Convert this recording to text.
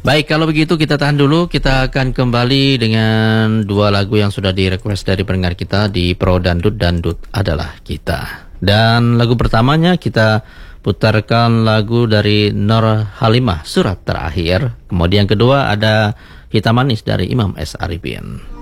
Baik, kalau begitu kita tahan dulu. Kita akan kembali dengan dua lagu yang sudah di-request dari pendengar kita di Pro Dangdut, Dangdut Adalah Kita. Dan lagu pertamanya kita putarkan lagu dari Nur Halimah, Surat Terakhir. Kemudian kedua ada Hitam Manis dari Imam S. Arifin.